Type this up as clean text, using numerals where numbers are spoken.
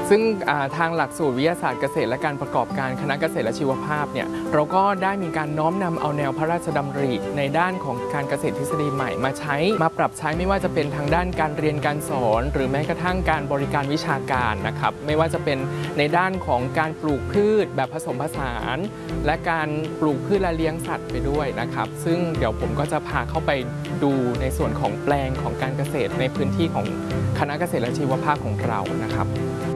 ซึ่งทางหลักสูตรวิทยาศาสตร์เกษตรและการประกอบการคณะเกษตรและชีวภาพเนี่ยเราก็ได้มีการน้อมนำเอาแนวพระราชดำริในด้านของการเกษตรทฤษฎีใหม่มาปรับใช้ไม่ว่าจะเป็นทางด้านการเรียนการสอนหรือแม้กระทั่งการบริการวิชาการนะครับไม่ว่าจะเป็นในด้านของการปลูกพืชแบบผสมผสานและการปลูกพืชและเลี้ยงสัตว์ไปด้วยนะครับซึ่งเดี๋ยวผมก็จะพาเข้าไปดูในส่วนของแปลงของการเกษตรในพื้นที่ของคณะเกษตรและชีวภาพของเรานะครับ